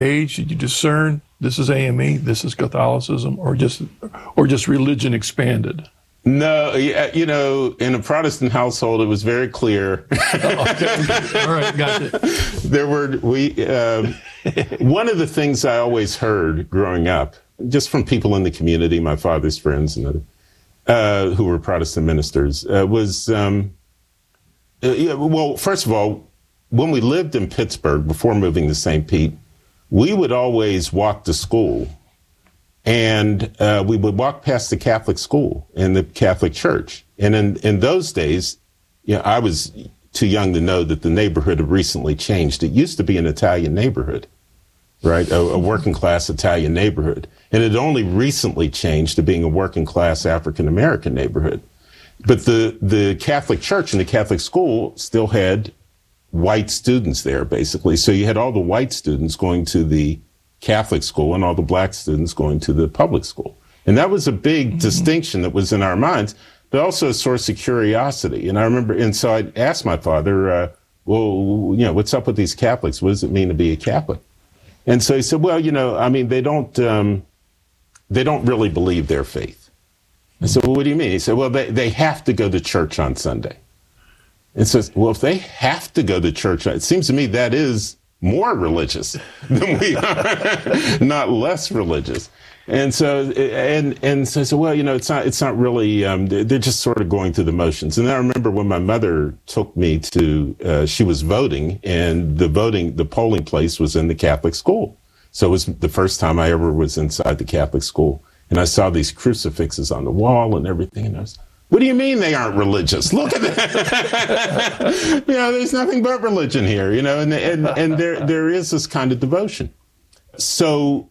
age did you discern this is AME, this is Catholicism, or just religion expanded? No, you know, in a Protestant household, it was very clear. Okay. All right, got it. One of the things I always heard growing up, just from people in the community, my father's friends and other, who were Protestant ministers, was, well, first of all, when we lived in Pittsburgh before moving to St. Pete, we would always walk to school. And we would walk past the Catholic school and the Catholic church. And in those days, you know, I was too young to know that the neighborhood had recently changed. It used to be an Italian neighborhood, right? A working class Italian neighborhood. And it only recently changed to being a working class African American neighborhood. But the Catholic church and the Catholic school still had white students there, basically. So you had all the white students going to the Catholic school and all the black students going to the public school. And that was a big distinction that was in our minds, but also a source of curiosity. And I remember, and so I asked my father, well, you know, what's up with these Catholics? What does it mean to be a Catholic? And so he said, well, you know, I mean, they don't really believe their faith. I said, well, what do you mean? He said, well, they have to go to church on Sunday. And says, well, if they have to go to church, it seems to me that is more religious than we are, not less religious. And so, and so I said, well, you know, it's not really, they're just sort of going through the motions. And I remember when my mother took me to, she was voting, and the polling place was in the Catholic school. So it was the first time I ever was inside the Catholic school. And I saw these crucifixes on the wall and everything. And I was, what do you mean they aren't religious? Look at that. You know, there's nothing but religion here, you know, and there is this kind of devotion. So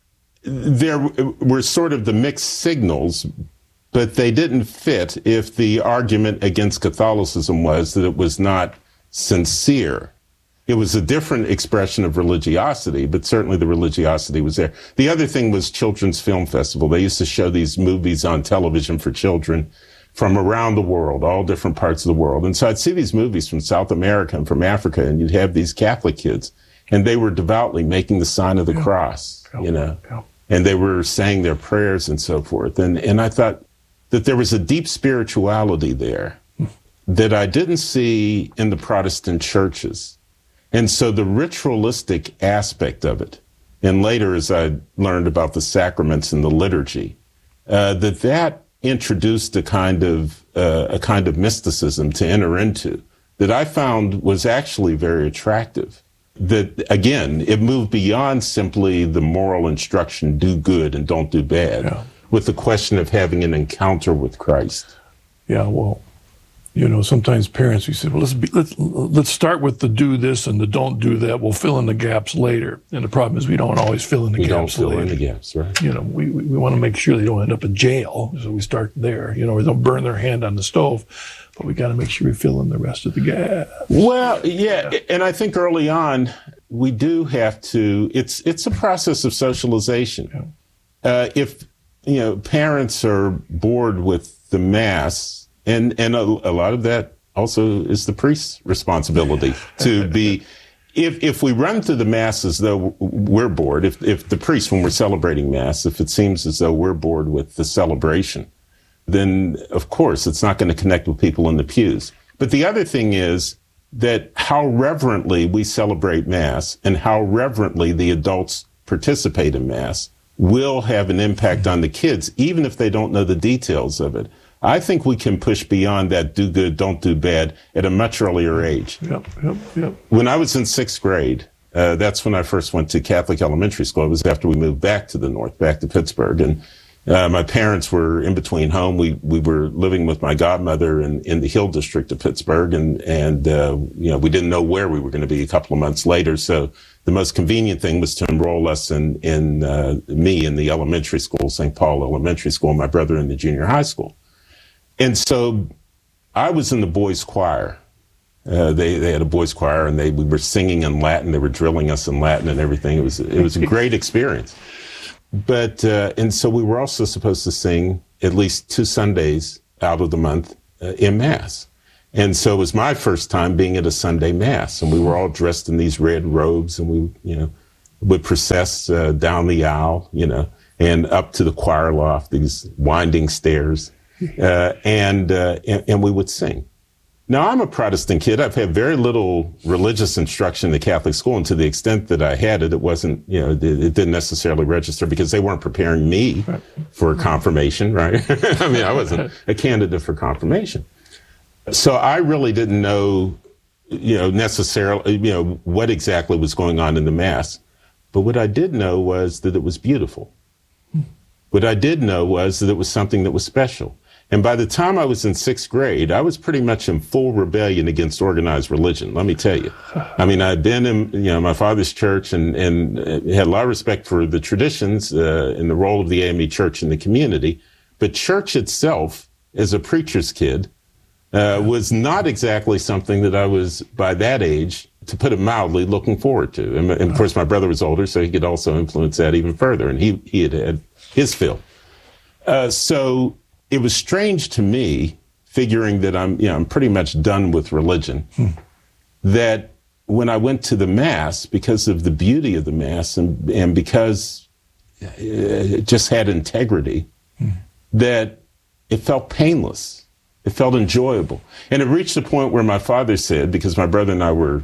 there were sort of the mixed signals, but they didn't fit if the argument against Catholicism was that it was not sincere. It was a different expression of religiosity, but certainly the religiosity was there. The other thing was Children's Film Festival. They used to show these movies on television for children from around the world, all different parts of the world. And so I'd see these movies from South America and from Africa, and you'd have these Catholic kids, and they were devoutly making the sign of the cross, you know, and they were saying their prayers and so forth. And I thought that there was a deep spirituality there that I didn't see in the Protestant churches. And so the ritualistic aspect of it, and later as I learned about the sacraments and the liturgy, that introduced a kind of mysticism to enter into that I found was actually very attractive. That, again, it moved beyond simply the moral instruction, do good and don't do bad, with the question of having an encounter with Christ. Yeah, well, you know, sometimes parents, we said, well, let's start with the do this and the don't do that. We'll fill in the gaps later. And the problem is we don't always fill in the gaps later. We don't fill in the gaps, right? You know, we want to make sure they don't end up in jail. So we start there, you know, or don't burn their hand on the stove. But we got to make sure we fill in the rest of the gaps. Well, yeah. And I think early on, we do have to, it's a process of socialization. Yeah. If, you know, parents are bored with the Mass, and a lot of that also is the priest's responsibility to be, if we run through the Mass as though we're bored, if the priest, when we're celebrating Mass, if it seems as though we're bored with the celebration, then of course it's not going to connect with people in the pews. But the other thing is that how reverently we celebrate Mass and how reverently the adults participate in Mass will have an impact on the kids, even if they don't know the details of it. I think we can push beyond that do good, don't do bad at a much earlier age. Yep. When I was in 6th grade, that's when I first went to Catholic elementary school. It was after we moved back to the north, back to Pittsburgh. And my parents were in between home. We were living with my godmother in the Hill District of Pittsburgh. And you know, we didn't know where we were going to be a couple of months later. So the most convenient thing was to enroll us in me in the elementary school, St. Paul Elementary School, my brother in the junior high school. And so I was in the boys' choir. They had a boys' choir, and we were singing in Latin. They were drilling us in Latin and everything. It was a great experience. But and so we were also supposed to sing at least 2 Sundays out of the month in Mass. And so it was my first time being at a Sunday Mass, and we were all dressed in these red robes, and we would process down the aisle, and up to the choir loft, these winding stairs, and we would sing. Now, I'm a Protestant kid. I've had very little religious instruction in the Catholic school, and to the extent that I had it, it wasn't, it didn't necessarily register because they weren't preparing me for confirmation, right? I mean, I wasn't a candidate for confirmation. So I really didn't know, necessarily, what exactly was going on in the Mass. But what I did know was that it was beautiful. What I did know was that it was something that was special. And by the time I was in 6th grade, I was pretty much in full rebellion against organized religion, let me tell you. I mean, I'd been in my father's church and had a lot of respect for the traditions and the role of the AME church in the community. But church itself, as a preacher's kid, was not exactly something that I was, by that age, to put it mildly, looking forward to. And of course, my brother was older, so he could also influence that even further. And he had his fill. So it was strange to me, figuring that I'm pretty much done with religion, that when I went to the Mass, because of the beauty of the Mass and because it just had integrity, that it felt painless. It felt enjoyable. And it reached a point where my father said, because my brother and I were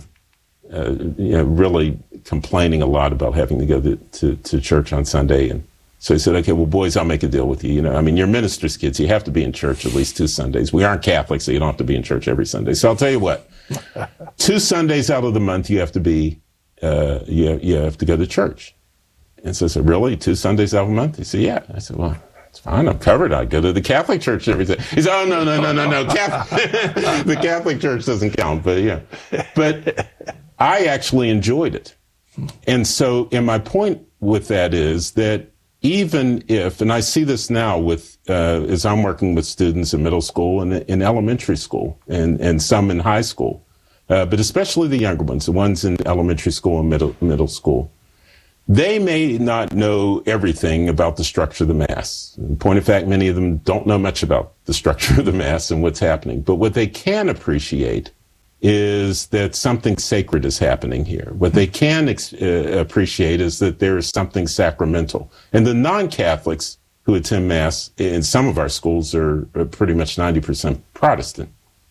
really complaining a lot about having to go to church on Sunday. And so he said, okay, well, boys, I'll make a deal with you. I mean, you're minister's kids. You have to be in church at least 2 Sundays. We aren't Catholic, so you don't have to be in church every Sunday. So I'll tell you what, 2 Sundays out of the month, you have to be, you have to go to church. And so I said, really? 2 Sundays out of the month? He said, yeah. I said, well, it's fine. I'm covered. I go to the Catholic church every day. He said, oh, no. The Catholic church doesn't count, but yeah. But I actually enjoyed it. And so, and my point with that is that even if, and I see this now with, as I'm working with students in middle school and in elementary school and some in high school, but especially the younger ones, the ones in elementary school and middle school, they may not know everything about the structure of the Mass. In point of fact, many of them don't know much about the structure of the Mass and what's happening. But what they can appreciate is that something sacred is happening here. What they can appreciate is that there is something sacramental. And the non-Catholics who attend Mass in some of our schools are pretty much 90% Protestant.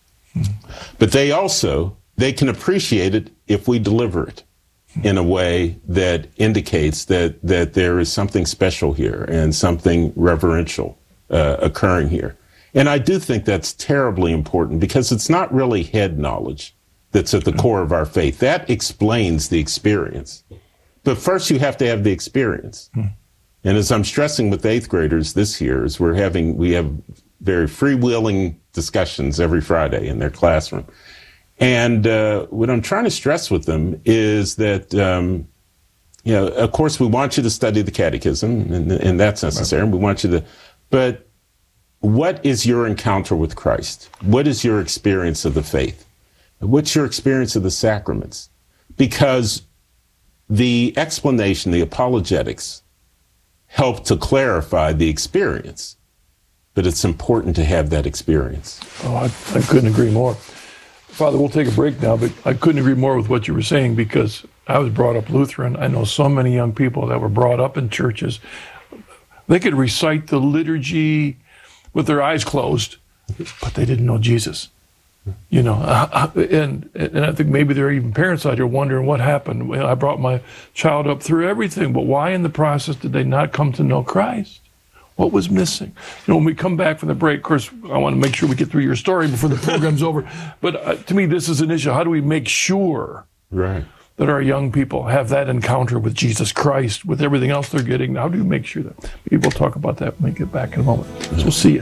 But they can appreciate it if we deliver it in a way that indicates that there is something special here and something reverential occurring here. And I do think that's terribly important because it's not really head knowledge that's at the core of our faith. That explains the experience. But first you have to have the experience. And as I'm stressing with 8th graders this year, is we have very freewheeling discussions every Friday in their classroom. And what I'm trying to stress with them is that, of course, we want you to study the catechism, and that's necessary. And we want you to, but what is your encounter with Christ? What is your experience of the faith? What's your experience of the sacraments? Because the explanation, the apologetics, help to clarify the experience, but it's important to have that experience. Oh, I couldn't agree more. Father, we'll take a break now, but I couldn't agree more with what you were saying because I was brought up Lutheran. I know so many young people that were brought up in churches. They could recite the liturgy with their eyes closed, but they didn't know Jesus. And I think maybe there are even parents out here wondering what happened. I brought my child up through everything, but why in the process did they not come to know Christ? What was missing? When we come back from the break, of course, I want to make sure we get through your story before the program's over. But to me, this is an issue. How do we make sure that our young people have that encounter with Jesus Christ, with everything else they're getting? How do you make sure that? Maybe we'll talk about that when we get back in a moment. So we'll see you.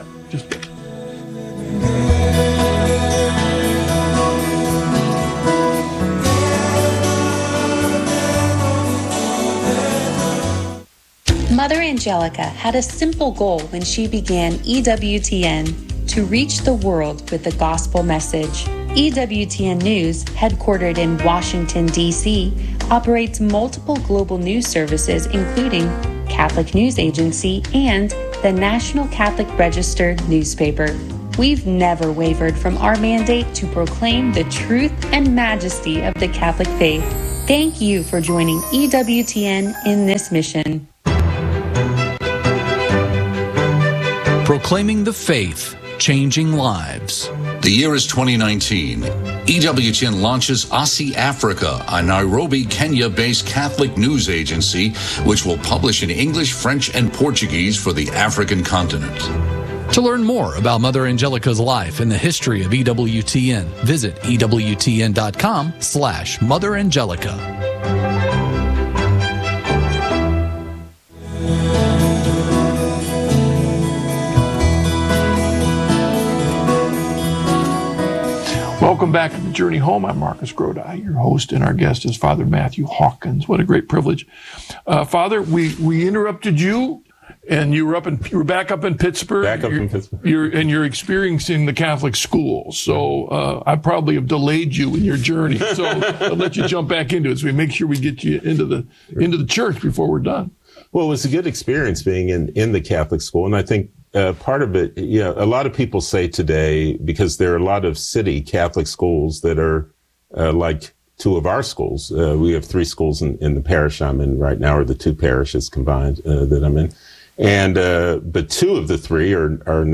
Mother Angelica had a simple goal when she began EWTN: to reach the world with the gospel message. EWTN News, headquartered in Washington, D.C., operates multiple global news services, including Catholic News Agency and the National Catholic Register newspaper. We've never wavered from our mandate to proclaim the truth and majesty of the Catholic faith. Thank you for joining EWTN in this mission. Proclaiming the faith, changing lives. The year is 2019. EWTN launches ASI Africa, a Nairobi, Kenya-based Catholic news agency, which will publish in English, French, and Portuguese for the African continent. To learn more about Mother Angelica's life and the history of EWTN, visit EWTN.com/Mother Angelica. Welcome back to the Journey Home. I'm Marcus Grodi, your host, and our guest is Father Matthew Hawkins. What a great privilege. Father, we interrupted you, and you were back up in Pittsburgh. You're experiencing the Catholic school. So I probably have delayed you in your journey. So I'll let you jump back into it so we make sure we get you into the church before we're done. Well, it was a good experience being in the Catholic school, and I think part of it, a lot of people say today, because there are a lot of city Catholic schools that are like two of our schools. We have three schools in the parish I'm in right now, or the two parishes combined that I'm in. And but two of the three are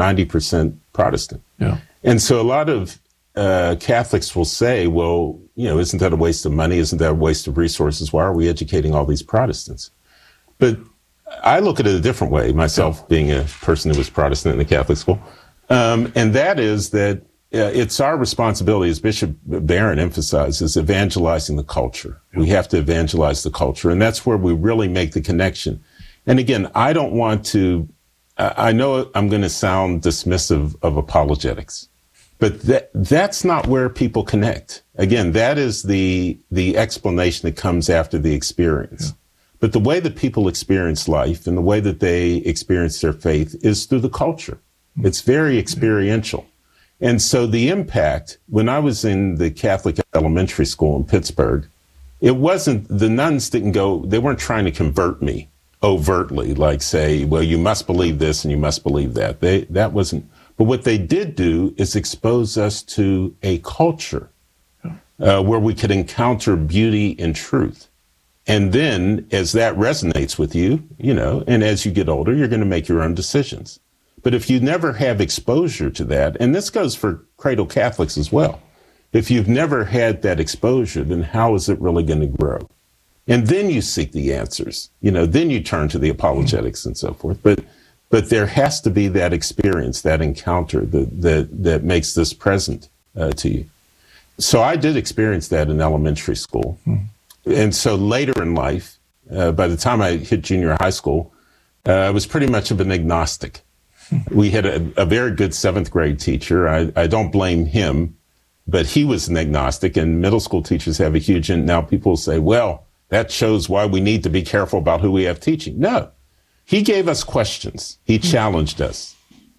90% Protestant. Yeah. And so a lot of Catholics will say, well, isn't that a waste of money? Isn't that a waste of resources? Why are we educating all these Protestants? But I look at it a different way, myself being a person who was Protestant in the Catholic school. And that is that it's our responsibility, as Bishop Barron emphasizes, evangelizing the culture. We have to evangelize the culture. And that's where we really make the connection. And again, I don't want to, I know I'm going to sound dismissive of apologetics, but that's not where people connect. Again, that is the explanation that comes after the experience. Yeah. But the way that people experience life and the way that they experience their faith is through the culture. It's very experiential. And so the impact, when I was in the Catholic elementary school in Pittsburgh, it wasn't, the nuns didn't go, they weren't trying to convert me overtly, like say, well, you must believe this and you must believe that. That wasn't, but what they did do is expose us to a culture where we could encounter beauty and truth. And then as that resonates with you, and as you get older, you're going to make your own decisions. But if you never have exposure to that, and this goes for cradle Catholics as well, if you've never had that exposure, then how is it really going to grow? And then you seek the answers, then you turn to the apologetics and so forth. But there has to be that experience, that encounter that makes this present to you. So I did experience that in elementary school. And so later in life, by the time I hit junior high school, I was pretty much of an agnostic. We had a very good seventh grade teacher. I don't blame him, but he was an agnostic, and middle school teachers have a huge, and now people say, well, that shows why we need to be careful about who we have teaching. No, he gave us questions. He challenged us.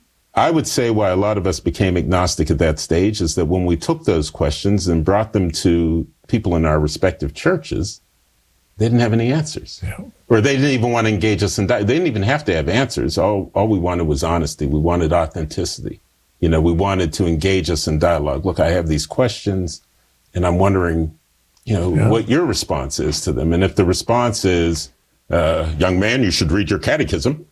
I would say why a lot of us became agnostic at that stage is that when we took those questions and brought them to people in our respective churches, they didn't have any answers. Yeah. Or they didn't even want to engage us in dialogue. They didn't even have to have answers. All we wanted was honesty. We wanted authenticity. We wanted to engage us in dialogue. Look, I have these questions, and I'm wondering, what your response is to them. And if the response is, young man, you should read your catechism,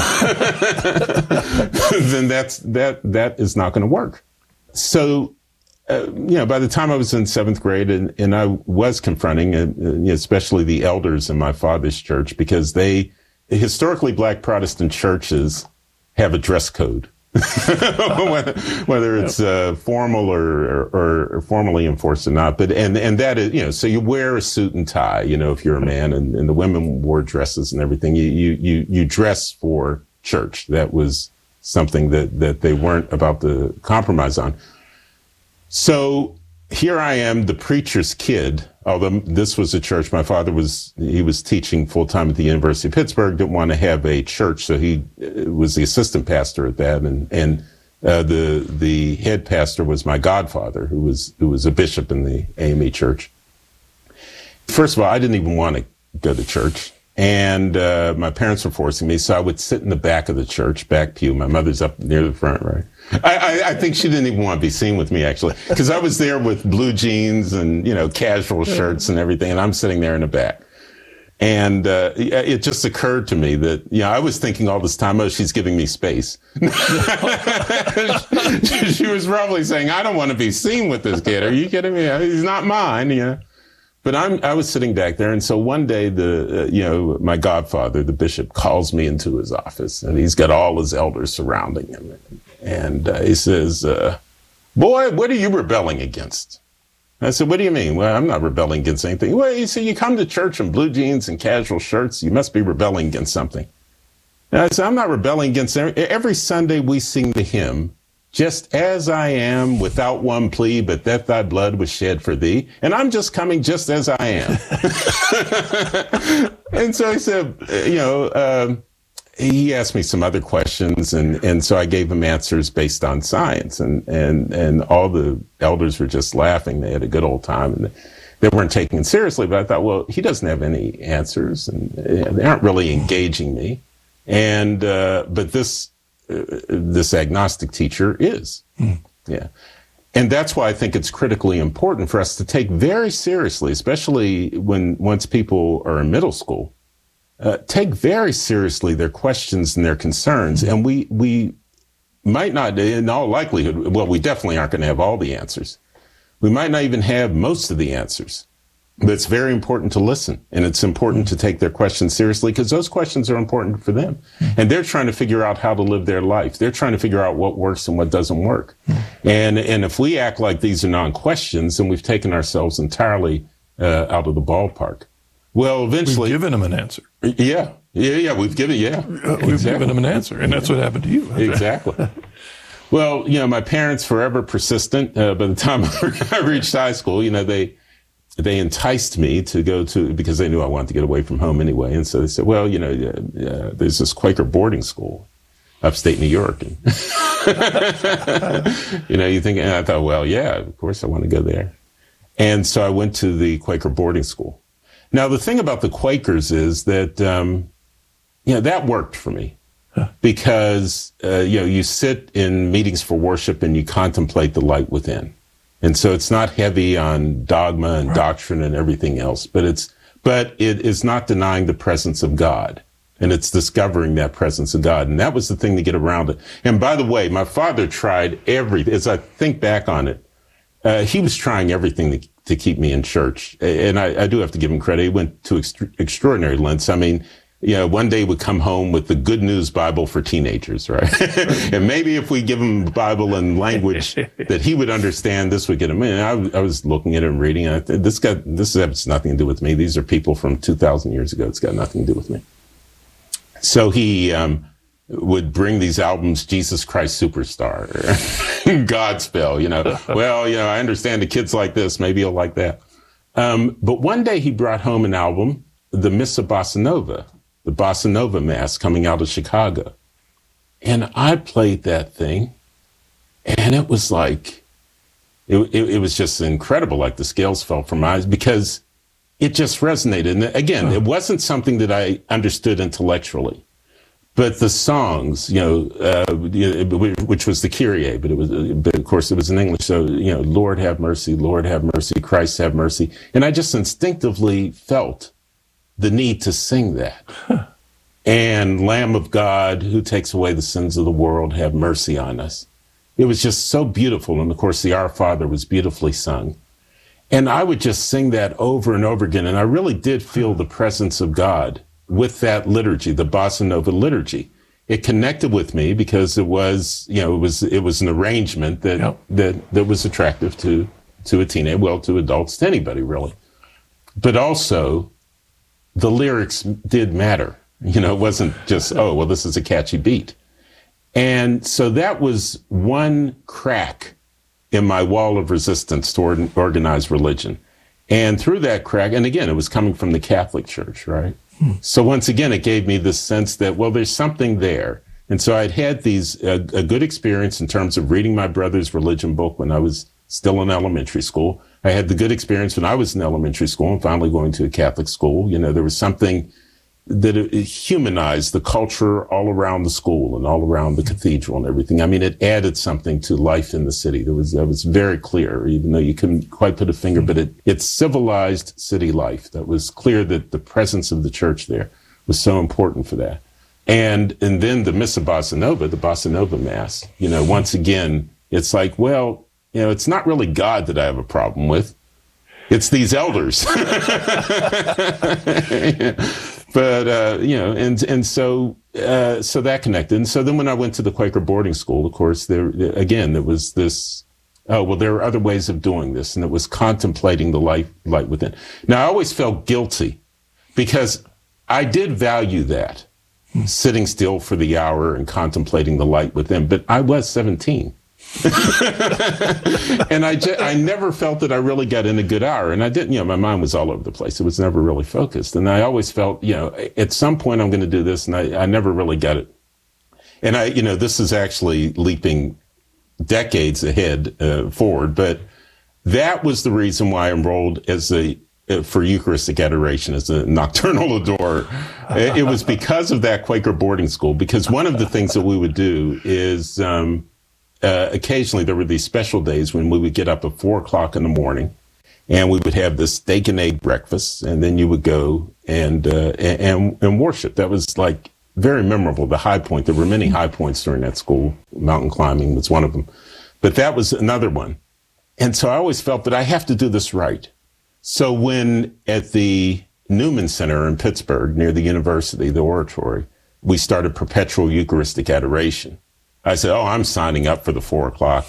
then that is not going to work. So, by the time I was in seventh grade, and I was confronting, especially the elders in my father's church, because historically Black Protestant churches have a dress code, whether it's formal or formally enforced or not. But and that is, so you wear a suit and tie, if you're a man, and the women wore dresses and everything. You dress for church. That was something that they weren't about to compromise on. So here I am, the preacher's kid, although this was a church. My father was teaching full time at the University of Pittsburgh, didn't want to have a church. So he was the assistant pastor at that. And the head pastor was my godfather, who was a bishop in the AME church. First of all, I didn't even want to go to church. And my parents were forcing me, so I would sit in the back of the church, back pew. My mother's up near the front, right? I think she didn't even want to be seen with me, actually, because I was there with blue jeans and, casual shirts and everything, and I'm sitting there in the back. And it just occurred to me that, I was thinking all this time, oh, she's giving me space. She was probably saying, I don't want to be seen with this kid. Are you kidding me? He's not mine, But I was sitting back there, and so one day my godfather, the bishop, calls me into his office, and he's got all his elders surrounding him, and he says, "Boy, what are you rebelling against?" I said, "What do you mean?" "Well, I'm not rebelling against anything." "Well, you see, you come to church in blue jeans and casual shirts, you must be rebelling against something." And I said, "I'm not rebelling against every Sunday we sing the hymn, 'Just as I am, without one plea, but that thy blood was shed for thee. And I'm just coming just as I am.'" And so he said, he asked me some other questions, and so I gave him answers based on science, and all the elders were just laughing. They had a good old time, and they weren't taking it seriously, but I thought, well, he doesn't have any answers, and they aren't really engaging me. And, but this agnostic teacher is. Yeah. And that's why I think it's critically important for us to take very seriously, especially once people are in middle school, take very seriously their questions and their concerns. And we might not, in all likelihood, well, we definitely aren't going to have all the answers. We might not even have most of the answers. But it's very important to listen, and it's important to take their questions seriously, because those questions are important for them. And they're trying to figure out how to live their life. They're trying to figure out what works and what doesn't work. And if we act like these are non-questions, then we've taken ourselves entirely out of the ballpark. Well, eventually... We've given them an answer. Yeah, we've given, We've given them an answer, and that's what happened to you. Exactly. Well, my parents, forever persistent. By the time I reached high school, they enticed me to go to, because they knew I wanted to get away from home anyway. And so they said, well, there's this Quaker boarding school, upstate New York. And you think, and I thought, well, yeah, of course I want to go there. And so I went to the Quaker boarding school. Now, the thing about the Quakers is that, that worked for me. Because, you sit in meetings for worship and you contemplate the light within. And so it's not heavy on dogma and doctrine and everything else, but it is not denying the presence of God. And it's discovering that presence of God. And that was the thing to get around it. And by the way, my father tried everything. As I think back on it, he was trying everything to keep me in church. And I do have to give him credit. He went to extraordinary lengths. I mean, one day would come home with the Good News Bible for teenagers, right? And maybe if we give him the Bible in language that he would understand, this would get him in. I was looking at it and reading it. This has nothing to do with me. These are people from 2,000 years ago. It's got nothing to do with me. So he would bring these albums, Jesus Christ Superstar, Godspell, Well, I understand the kids like this. Maybe he'll like that. But one day he brought home an album, the Missa Bossa Nova, the Bossa Nova Mass coming out of Chicago. And I played that thing, and it was like, it was just incredible, like the scales fell from my eyes, because it just resonated. And again, it wasn't something that I understood intellectually, but the songs, which was the Kyrie, but of course it was in English. So, Lord have mercy, Christ have mercy. And I just instinctively felt the need to sing that. And Lamb of God, who takes away the sins of the world, have mercy on us. It was just so beautiful. And of course, the Our Father was beautifully sung. And I would just sing that over and over again. And I really did feel the presence of God with that liturgy, the Bossa Nova liturgy. It connected with me because it was, it was an arrangement that was attractive to a teenager, to adults, to anybody really. But also, the lyrics did matter. It wasn't just, this is a catchy beat. And so that was one crack in my wall of resistance toward organized religion. And through that crack, and again, it was coming from the Catholic Church, right? So once again, it gave me this sense that, there's something there. And so I'd had a good experience in terms of reading my brother's religion book when I was still in elementary school. I had the good experience when I was in elementary school and finally going to a Catholic school. There was something it humanized the culture all around the school and all around the cathedral and everything. I mean, it added something to life in the city. That was very clear, even though you couldn't quite put a finger, but it civilized city life. That was clear that the presence of the church there was so important for that. And then the Missa Bossa Nova, the Bossa Nova Mass, once again, it's like, well, it's not really God that I have a problem with. It's these elders. But, so that connected. And so then when I went to the Quaker boarding school, of course, there was this, there are other ways of doing this. And it was contemplating the light within. Now, I always felt guilty because I did value that, sitting still for the hour and contemplating the light within. But I was 17. And I never felt that I really got in a good hour. And I didn't, my mind was all over the place. It was never really focused. And I always felt, at some point I'm going to do this. And I never really got it. And this is actually leaping decades ahead, forward. But that was the reason why I enrolled for Eucharistic adoration as a nocturnal adorer. It was because of that Quaker boarding school, because one of the things that we would do is, occasionally there were these special days when we would get up at 4:00 in the morning and we would have this steak and egg breakfast, and then you would go and worship. That was like very memorable, the high point. There were many high points during that school. Mountain climbing was one of them, but that was another one. And so I always felt that I have to do this right. So when at the Newman Center in Pittsburgh, near the university, the oratory, we started perpetual Eucharistic adoration, I said, I'm signing up for the 4:00,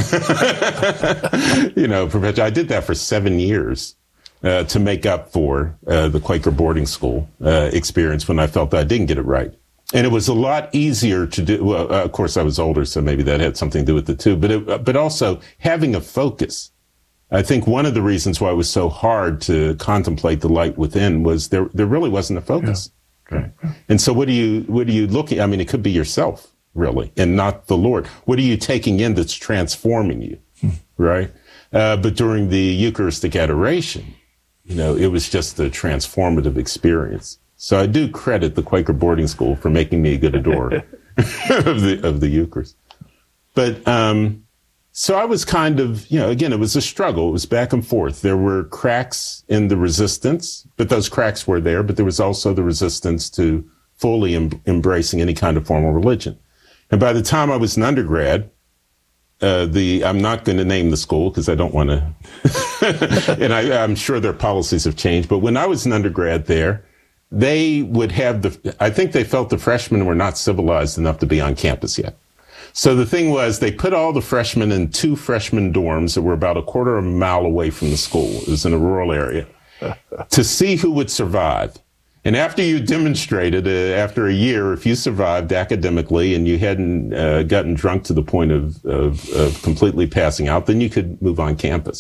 perpetual. I did that for 7 years to make up for the Quaker boarding school experience when I felt I didn't get it right. And it was a lot easier to do. Well, of course, I was older, so maybe that had something to do with it too. But also having a focus. I think one of the reasons why it was so hard to contemplate the light within was there really wasn't a focus. Yeah. Okay. And so what are you looking? I mean, it could be yourself, really, and not the Lord. What are you taking in that's transforming you, right? But during the Eucharistic adoration, it was just a transformative experience. So I do credit the Quaker boarding school for making me a good adorer of the Eucharist. But so I was kind of, again, it was a struggle. It was back and forth. There were cracks in the resistance, but those cracks were there. But there was also the resistance to fully embracing any kind of formal religion. And by the time I was an undergrad, I'm not going to name the school because I don't want to, and I'm sure their policies have changed. But when I was an undergrad there, they would have I think they felt the freshmen were not civilized enough to be on campus yet. So the thing was, they put all the freshmen in 2 freshman dorms that were about a quarter of a mile away from the school. It was in a rural area to see who would survive. And after you demonstrated, after a year, if you survived academically and you hadn't gotten drunk to the point of completely passing out, then you could move on campus.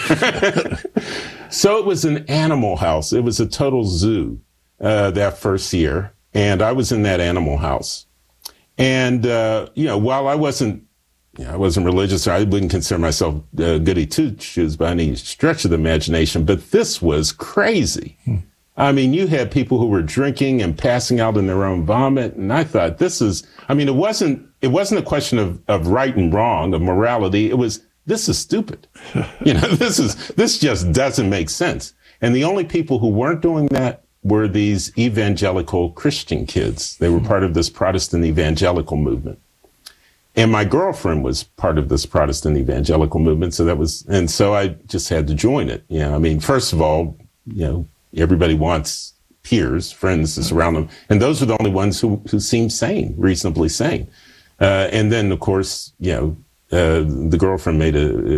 So it was an animal house. It was a total zoo that first year. And I was in that animal house. And, while I wasn't religious, or I wouldn't consider myself goody two-shoes by any stretch of the imagination, but this was crazy. I mean, you had people who were drinking and passing out in their own vomit. And I thought it wasn't a question of right and wrong, of morality. It was, this is stupid. This just doesn't make sense. And the only people who weren't doing that were these evangelical Christian kids. They were part of this Protestant evangelical movement. And my girlfriend was part of this Protestant evangelical movement. So I just had to join it. First of all, everybody wants peers, friends to surround them. And those were the only ones who seemed sane, reasonably sane. And then, of course, the girlfriend made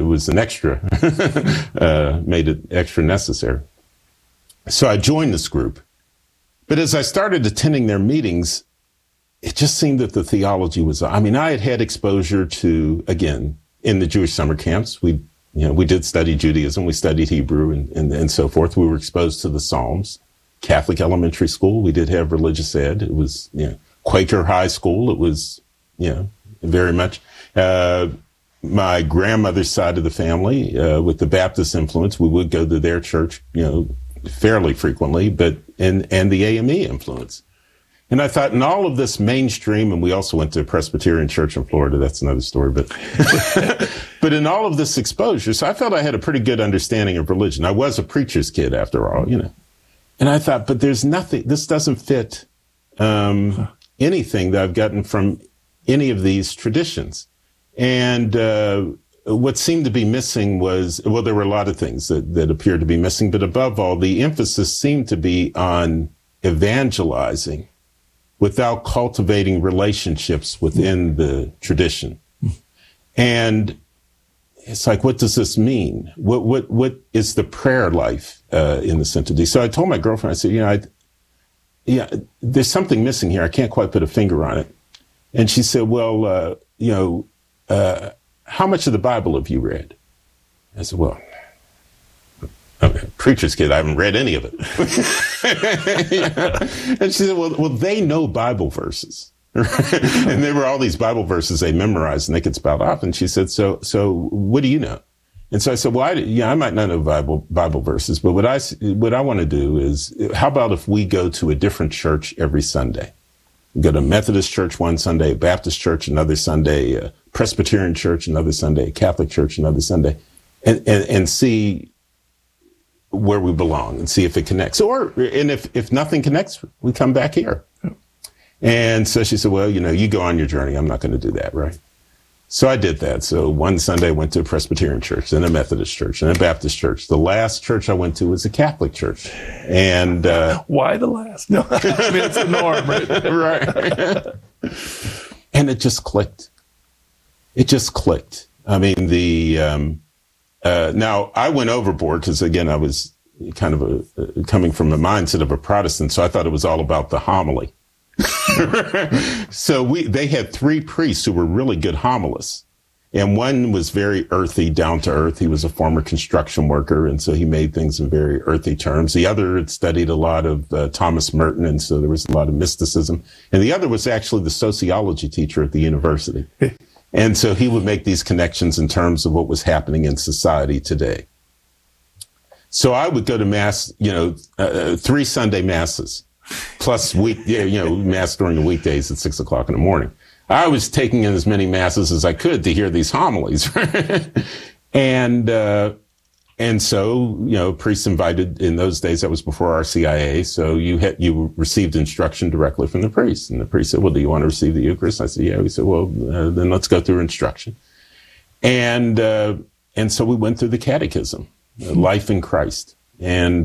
it extra necessary. So I joined this group. But as I started attending their meetings, it just seemed that the theology was, I had exposure to, again, in the Jewish summer camps, we did study Judaism, we studied Hebrew and so forth. We were exposed to the Psalms. Catholic elementary school, we did have religious ed. It was, Quaker high school. It was, very much. My grandmother's side of the family, with the Baptist influence, we would go to their church, fairly frequently, and the AME influence. And I thought, in all of this mainstream, and we also went to a Presbyterian church in Florida. That's another story. But in all of this exposure, so I felt I had a pretty good understanding of religion. I was a preacher's kid, after all, And I thought, but there's nothing. This doesn't fit anything that I've gotten from any of these traditions. And what seemed to be missing was, well, there were a lot of things that appeared to be missing, but above all, the emphasis seemed to be on evangelizing without cultivating relationships within the tradition. And it's like, what does this mean? What is the prayer life in the Synod? So I told my girlfriend, I said, there's something missing here. I can't quite put a finger on it. And she said, well, how much of the Bible have you read? I said, well, I'm a preacher's kid. I haven't read any of it. And she said, well, they know Bible verses. And there were all these Bible verses they memorized and they could spout off. And she said, so what do you know? And so I said, well, I might not know Bible verses, but what I want to do is, how about if we go to a different church every Sunday? We go to a Methodist church one Sunday, a Baptist church another Sunday, a Presbyterian church another Sunday, a Catholic church another Sunday, and see where we belong and see if it connects. And if nothing connects, we come back here. And so she said, well, you go on your journey. I'm not going to do that, right? So I did that. So one Sunday I went to a Presbyterian church, then a Methodist church, and a Baptist church. The last church I went to was a Catholic church. And why the last? No, I mean, it's the norm, right? Right. And it just clicked. It just clicked. I mean, now I went overboard because, again, I was kind of coming from a mindset of a Protestant, so I thought it was all about the homily. So they had 3 priests who were really good homilists. And one was very earthy, down to earth. He was a former construction worker, and so he made things in very earthy terms. The other had studied a lot of Thomas Merton, and so there was a lot of mysticism. And the other was actually the sociology teacher at the university. And so he would make these connections in terms of what was happening in society today. So I would go to Mass, 3 Sunday Masses. Plus Mass during the weekdays at 6 o'clock in the morning. I was taking in as many Masses as I could to hear these homilies. And so, priests invited, in those days, that was before RCIA. So you received instruction directly from the priest. And the priest said, well, do you want to receive the Eucharist? I said, yeah. He said, well, then let's go through instruction. And so we went through the catechism, life in Christ. And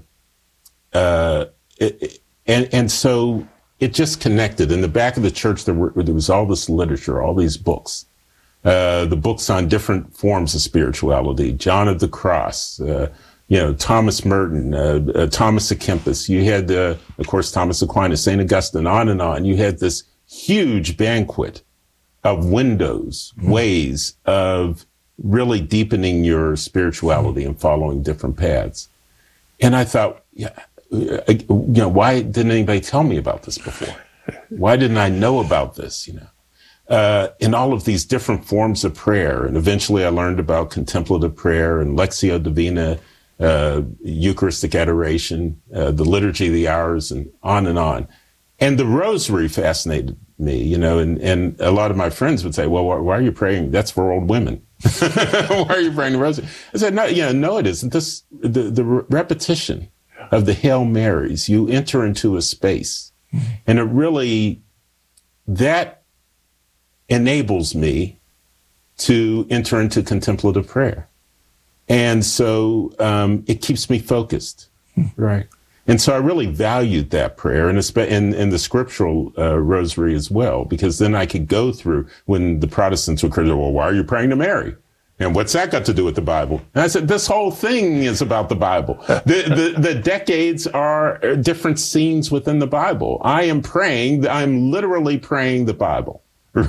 so it just connected. In the back of the church, there was all this literature, all these books, the books on different forms of spirituality, John of the Cross, Thomas Merton, Thomas à Kempis. You had, of course, Thomas Aquinas, St. Augustine, on and on. You had this huge banquet of windows, ways of really deepening your spirituality and following different paths. And I thought, why didn't anybody tell me about this before? Why didn't I know about this, in all of these different forms of prayer? And eventually I learned about contemplative prayer and Lectio Divina, Eucharistic adoration, the Liturgy of the Hours, and on and on. And the rosary fascinated me, and a lot of my friends would say, well, why are you praying? That's for old women. Why are you praying the rosary? I said, no, it isn't. The repetition of the Hail Marys, you enter into a space, and it really, that enables me to enter into contemplative prayer. And so it keeps me focused, right? And so I really valued that prayer and the scriptural rosary as well, because then I could go through when the Protestants would criticize, well, why are you praying to Mary? And what's that got to do with the Bible? And I said, this whole thing is about the Bible. The decades are different scenes within the Bible. I'm literally praying the Bible.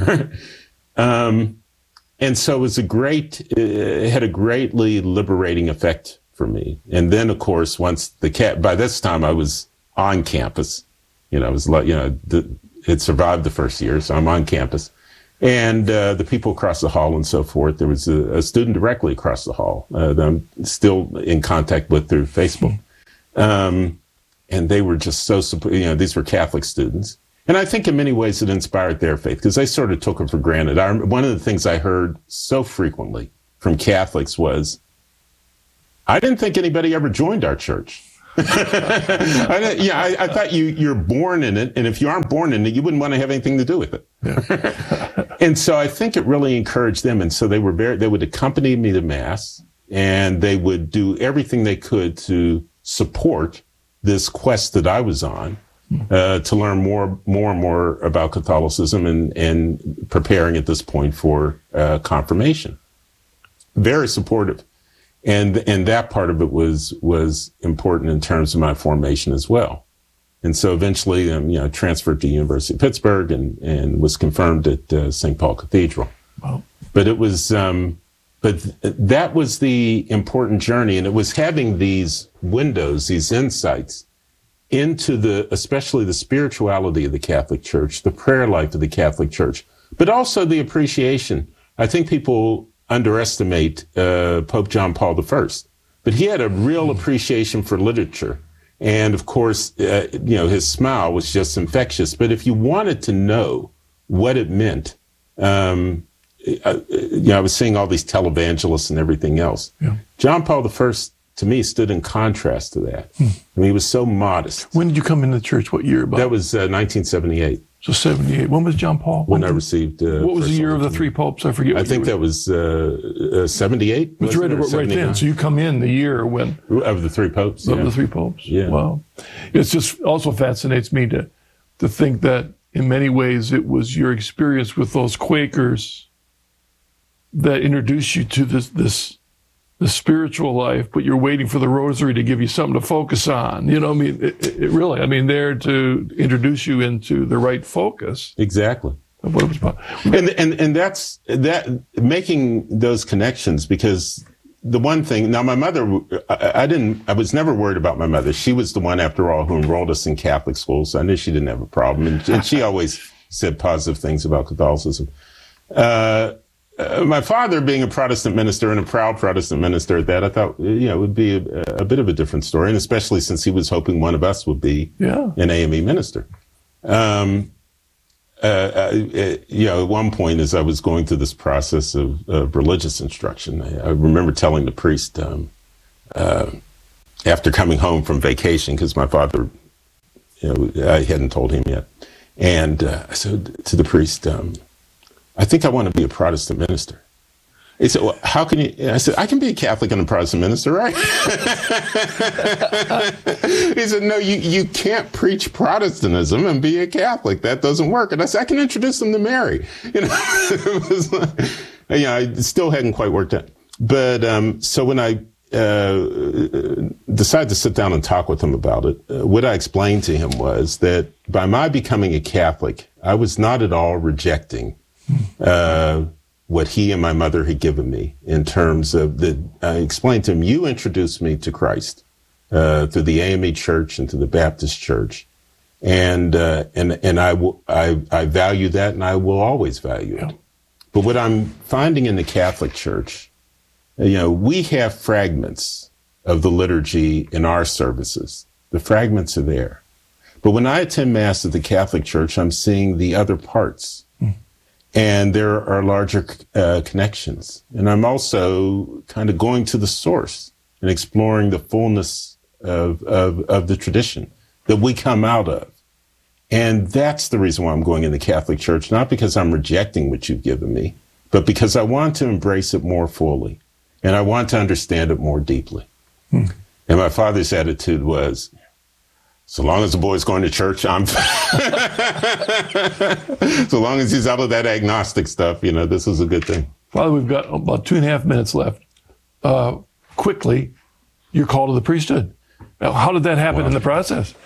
And so it had a greatly liberating effect for me. And then, of course, by this time I was on campus, it survived the first year, so I'm on campus. And the people across the hall and so forth, there was a student directly across the hall that I'm still in contact with through Facebook. And they were just so, these were Catholic students. And I think in many ways it inspired their faith because they sort of took it for granted. One of the things I heard so frequently from Catholics was, I didn't think anybody ever joined our church. I thought you're born in it, and if you aren't born in it, you wouldn't want to have anything to do with it. Yeah. And so I think it really encouraged them, and so they would accompany me to Mass, and they would do everything they could to support this quest that I was on, to learn more and more about Catholicism and preparing at this point for confirmation. Very supportive. And that part of it was important in terms of my formation as well. And so eventually, transferred to University of Pittsburgh and was confirmed at St. Paul Cathedral. Wow. But it was, but that was the important journey. And it was having these windows, these insights into especially the spirituality of the Catholic Church, the prayer life of the Catholic Church, but also the appreciation. I think people underestimate Pope John Paul I, but he had a real appreciation for literature. And of course, his smile was just infectious. But if you wanted to know what it meant, I was seeing all these televangelists and everything else. Yeah. John Paul I, to me, stood in contrast to that. I mean, he was so modest. When did you come into the church? What year? That was 1978. So 78. When was John Paul? When I received... what was the year of the three popes? I forget. I think that was 78. It was right then. So you come in the year when... Of the three popes, Of the three popes. Yeah. Wow. It's just also fascinates me to think that in many ways it was your experience with those Quakers that introduced you to this spiritual life, but you're waiting for the rosary to give you something to focus on. You know, I mean, it really, there to introduce you into the right focus. Exactly. Of what it was about. And that's making those connections, because the one thing, now my mother, I was never worried about my mother. She was the one, after all, who enrolled us in Catholic school, so I knew she didn't have a problem. And she always said positive things about Catholicism. My father, being a Protestant minister and a proud Protestant minister at that, I thought, it would be a bit of a different story, and especially since he was hoping one of us would be an AME minister. At one point, as I was going through this process of religious instruction, I remember telling the priest, after coming home from vacation, because my father, I hadn't told him yet, and I said to the priest, I think I want to be a Protestant minister. He said, well, how can you? I said, I can be a Catholic and a Protestant minister, right? He said, no, you can't preach Protestantism and be a Catholic. That doesn't work. And I said, I can introduce them to Mary. It was like, I still hadn't quite worked out. But so when I decided to sit down and talk with him about it, what I explained to him was that by my becoming a Catholic, I was not at all rejecting what he and my mother had given me in terms of I explained to him, you introduced me to Christ through the AME Church and to the Baptist Church, and I value that, and I will always value it. But what I'm finding in the Catholic Church, we have fragments of the liturgy in our services. The fragments are there, but when I attend Mass at the Catholic Church, I'm seeing the other parts. And there are larger connections. And I'm also kind of going to the source and exploring the fullness of the tradition that we come out of. And that's the reason why I'm going in the Catholic Church, not because I'm rejecting what you've given me, but because I want to embrace it more fully. And I want to understand it more deeply. And my father's attitude was, so long as the boy's going to church, I'm fine. So long as he's out of that agnostic stuff, this is a good thing. Father, we've got about 2.5 minutes left. Quickly, you're called to the priesthood. Now, how did that happen in the process?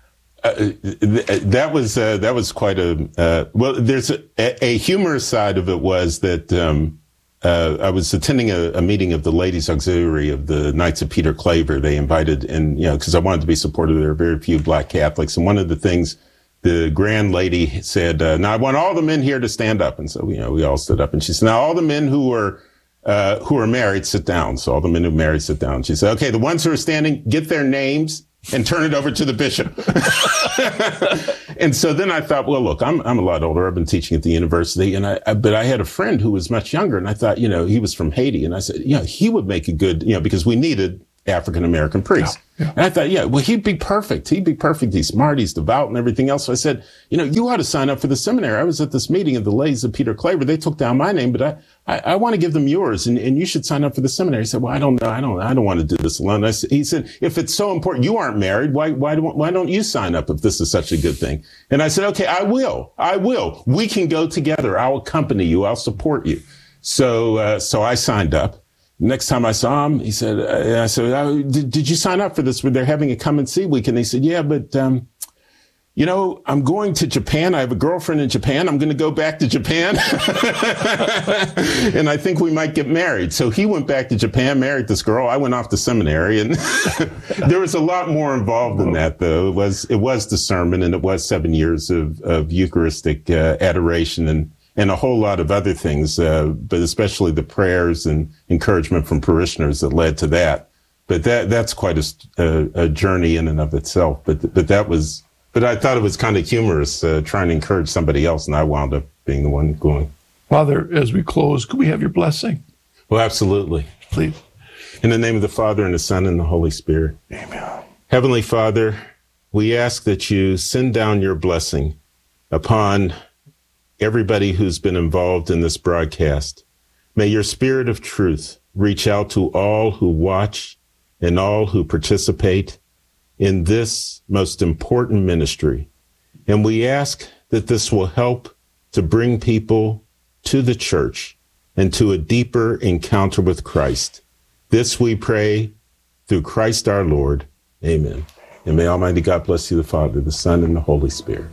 That was quite there's a humorous side of it was that I was attending a meeting of the Ladies Auxiliary of the Knights of Peter Claver. They invited, and because I wanted to be supportive, there are very few Black Catholics. And one of the things the grand lady said, now I want all the men here to stand up. And so, we all stood up, and she said, now all the men who are married, sit down. So all the men who are married, sit down. She said, okay, the ones who are standing, get their names and turn it over to the bishop. And so then I thought, well, look, I'm a lot older. I've been teaching at the university, but I had a friend who was much younger, and I thought, he was from Haiti, and I said, he would make a good, because we needed African-American priest. Yeah. And I thought, well, he'd be perfect. He's smart, he's devout and everything else. So I said, you ought to sign up for the seminary. I was at this meeting of the ladies of Peter Claver. They took down my name, but I want to give them yours, and you should sign up for the seminary. He said, well, I don't know. I don't want to do this alone. He said, if it's so important, you aren't married. Why don't you sign up if this is such a good thing? And I said, okay, I will. We can go together. I'll accompany you. I'll support you. So I signed up. Next time I saw him, he said, I said, did you sign up for this? They're having a come and see week. And he said, yeah, but, I'm going to Japan. I have a girlfriend in Japan. I'm going to go back to Japan. And I think we might get married. So he went back to Japan, married this girl. I went off to seminary, and there was a lot more involved in that, though. It was the sermon, and it was 7 years of Eucharistic adoration and a whole lot of other things, but especially the prayers and encouragement from parishioners that led to that. But that's quite a journey in and of itself. But I thought it was kind of humorous trying to encourage somebody else, and I wound up being the one going. Father, as we close, could we have your blessing? Well, absolutely. Please. In the name of the Father, and the Son, and the Holy Spirit. Amen. Heavenly Father, we ask that you send down your blessing upon everybody who's been involved in this broadcast. May your spirit of truth reach out to all who watch and all who participate in this most important ministry. And we ask that this will help to bring people to the church and to a deeper encounter with Christ. This we pray through Christ our Lord. Amen. And may Almighty God bless you, the Father, the Son, and the Holy Spirit.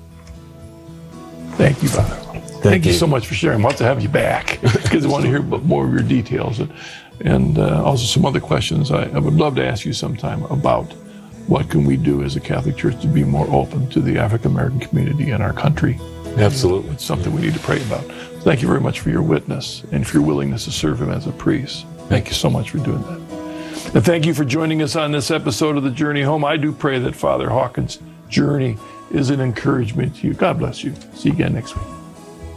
Thank you, Father. Thank you so much for sharing. I'd love to have you back because I want to hear more of your details and also some other questions I would love to ask you sometime about what can we do as a Catholic Church to be more open to the African American community in our country. Absolutely. It's something we need to pray about. Thank you very much for your witness and for your willingness to serve him as a priest. Thank you so much for doing that. And thank you for joining us on this episode of The Journey Home. I do pray that Father Hawkins' journey is an encouragement to you. God bless you. See you again next week.